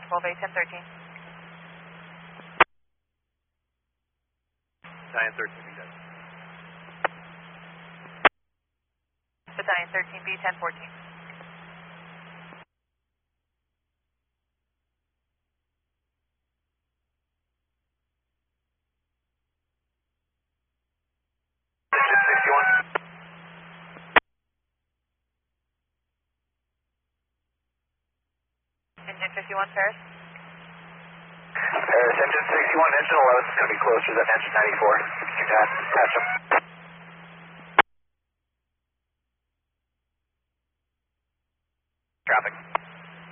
12A 1013. Battalion 13B dead. Battalion 13B 1014. Engine 51, Paris. Paris, engine 61, engine 11 is going to be closer than engine 94. You can attach them. Traffic.